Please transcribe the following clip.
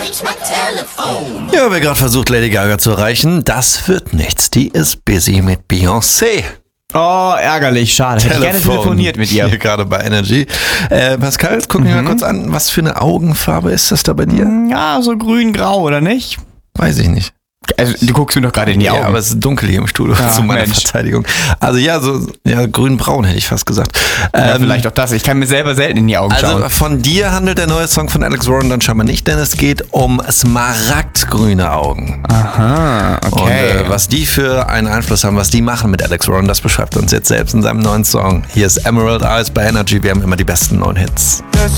Ja, wer gerade versucht, Lady Gaga zu erreichen, das wird nichts. Die ist busy mit Beyoncé. Oh, ärgerlich, schade. Hätte ich gerne telefoniert mit ihr. Hier gerade bei Energy. Pascal, jetzt gucken wir mal kurz an, was für eine Augenfarbe ist das da bei dir? Ja, so grün-grau, oder nicht? Weiß ich nicht. Also, du guckst mir doch gerade in die Augen. Ja, aber es ist dunkel hier im Studio, zu meiner Verteidigung. Also grün-braun hätte ich fast gesagt. Ja, vielleicht auch das. Ich kann mir selber selten in die Augen schauen. Also von dir handelt der neue Song von Alex Warren dann scheinbar nicht, denn es geht um smaragdgrüne Augen. Aha, okay. Und was die für einen Einfluss haben, was die machen mit Alex Warren, das beschreibt uns jetzt selbst in seinem neuen Song. Hier ist Emerald Eyes bei Energy, wir haben immer die besten neuen Hits. Cause